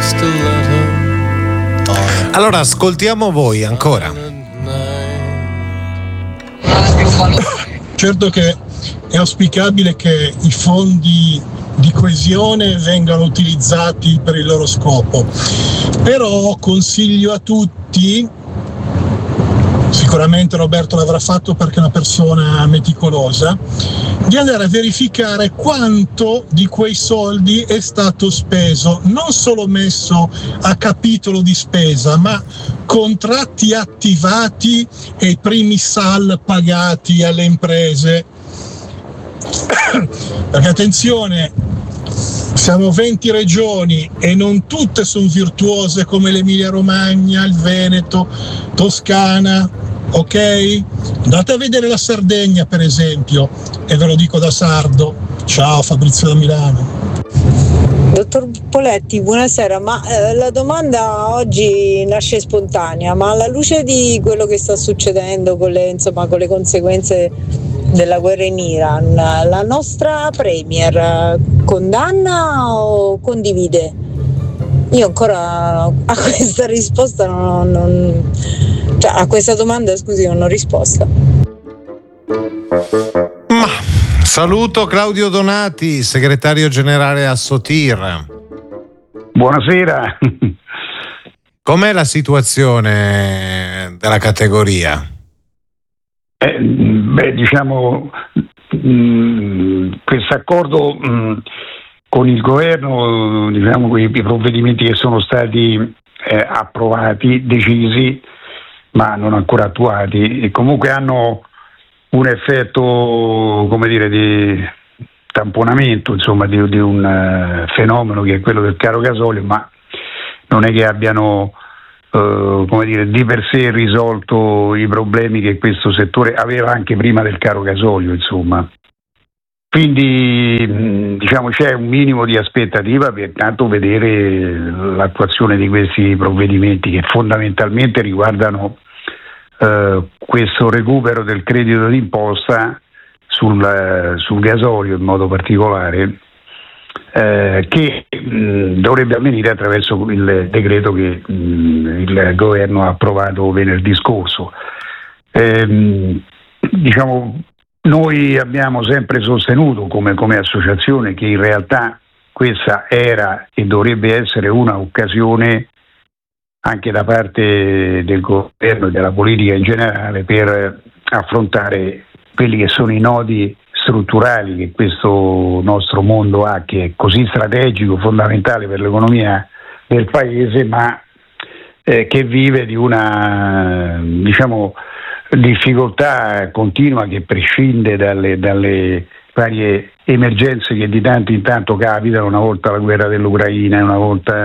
Allora ascoltiamo voi ancora. Certo che è auspicabile che i fondi di coesione vengano utilizzati per il loro scopo, però consiglio a tutti, sicuramente Roberto l'avrà fatto perché è una persona meticolosa, di andare a verificare quanto di quei soldi è stato speso, non solo messo a capitolo di spesa, ma contratti attivati e i primi SAL pagati alle imprese. Perché attenzione, siamo 20 regioni e non tutte sono virtuose come l'Emilia Romagna, il Veneto, Toscana, ok? Andate a vedere la Sardegna per esempio, e ve lo dico da sardo. Ciao, Fabrizio da Milano. Dottor Poletti, buonasera, ma la domanda oggi nasce spontanea, ma alla luce di quello che sta succedendo con le conseguenze della guerra in Iran, la nostra Premier condanna o condivide? Io ancora a questa risposta a questa domanda, scusi, non ho risposta. Saluto Claudio Donati, segretario generale a Sotir. Buonasera. Com'è la situazione della categoria? Diciamo, questo accordo con il governo, diciamo, i provvedimenti che sono stati approvati, decisi, ma non ancora attuati, e comunque hanno un effetto, come dire, di tamponamento, insomma, di un fenomeno che è quello del caro gasolio, ma non è che abbiano come dire, di per sé risolto i problemi che questo settore aveva anche prima del caro gasolio, insomma. Quindi diciamo c'è un minimo di aspettativa per tanto vedere l'attuazione di questi provvedimenti che fondamentalmente riguardano questo recupero del credito d'imposta sul gasolio in modo particolare, che dovrebbe avvenire attraverso il decreto che il governo ha approvato venerdì scorso. Diciamo, noi abbiamo sempre sostenuto come associazione che in realtà questa era e dovrebbe essere una occasione anche da parte del governo e della politica in generale per affrontare quelli che sono i nodi strutturali che questo nostro mondo ha, che è così strategico, fondamentale per l'economia del paese, ma che vive di una, diciamo, difficoltà continua che prescinde dalle varie emergenze che di tanto in tanto capitano, una volta la guerra dell'Ucraina, una volta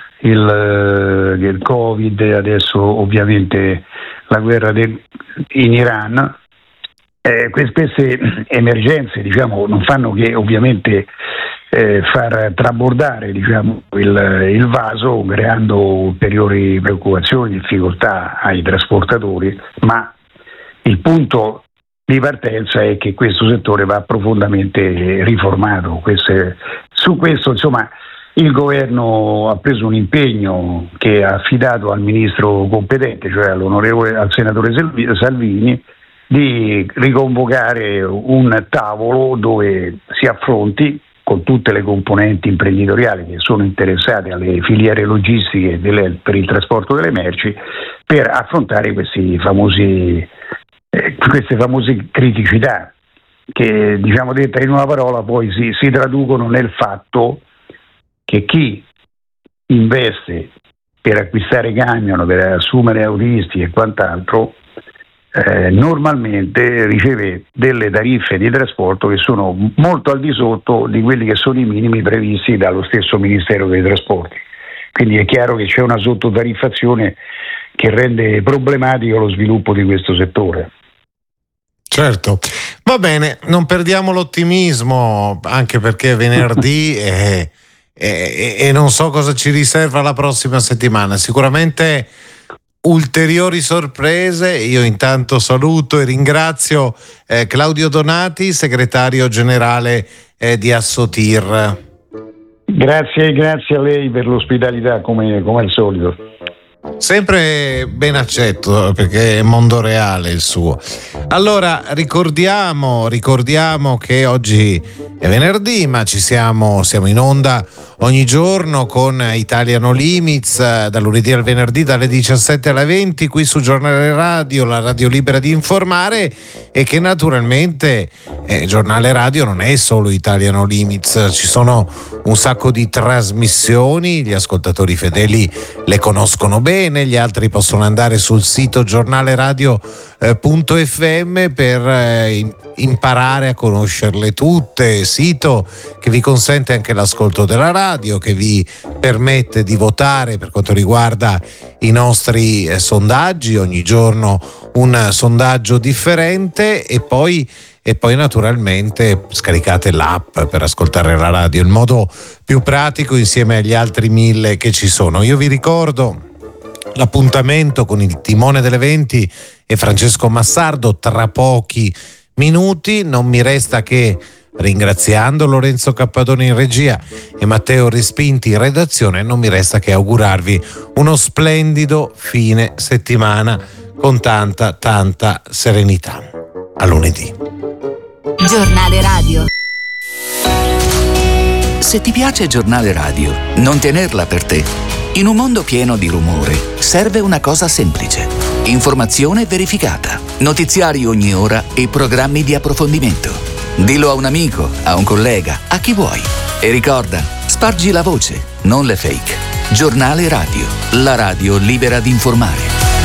il Covid, adesso ovviamente la guerra in Iran. Queste emergenze, diciamo, non fanno che ovviamente far trabordare, diciamo, il vaso, creando ulteriori preoccupazioni e difficoltà ai trasportatori, ma il punto di partenza è che questo settore va profondamente riformato. Su questo, insomma, il governo ha preso un impegno che ha affidato al ministro competente, cioè al senatore Salvini, di riconvocare un tavolo dove si affronti con tutte le componenti imprenditoriali che sono interessate alle filiere logistiche per il trasporto delle merci, per affrontare queste famose criticità che, diciamo, detta in una parola, poi si traducono nel fatto che chi investe per acquistare camion, per assumere autisti e quant'altro, normalmente riceve delle tariffe di trasporto che sono molto al di sotto di quelli che sono i minimi previsti dallo stesso Ministero dei Trasporti. Quindi è chiaro che c'è una sottotariffazione che rende problematico lo sviluppo di questo settore. Certo, va bene, non perdiamo l'ottimismo, anche perché è venerdì e non so cosa ci riserva la prossima settimana. Sicuramente ulteriori sorprese. Io intanto saluto e ringrazio Claudio Donati, segretario generale di Assotir. Grazie a lei per l'ospitalità come al solito. Sempre ben accetto, perché è mondo reale il suo. Allora ricordiamo che oggi è venerdì, ma siamo in onda ogni giorno con Italia No Limits, dal lunedì al venerdì dalle 17 alle 20 qui su Giornale Radio, la radio libera di informare, e che naturalmente Giornale Radio non è solo Italia No Limits, ci sono un sacco di trasmissioni, gli ascoltatori fedeli le conoscono bene, gli altri possono andare sul sito giornaleradio.fm per imparare a conoscerle tutte, sito che vi consente anche l'ascolto della radio, che vi permette di votare per quanto riguarda i nostri sondaggi, ogni giorno un sondaggio differente, e poi naturalmente scaricate l'app per ascoltare la radio, il modo più pratico insieme agli altri 1000 che ci sono. Io vi ricordo l'appuntamento con il timone delle 20 e Francesco Massardo tra pochi minuti. Non mi resta che, ringraziando Lorenzo Cappadoni in regia e Matteo Respinti in redazione, non mi resta che augurarvi uno splendido fine settimana con tanta serenità. A lunedì. Giornale Radio. Se ti piace Giornale Radio, non tenerla per te. In un mondo pieno di rumore, serve una cosa semplice: informazione verificata, notiziari ogni ora e programmi di approfondimento. Dillo a un amico, a un collega, a chi vuoi. E ricorda, spargi la voce, non le fake. Giornale Radio, la radio libera di informare.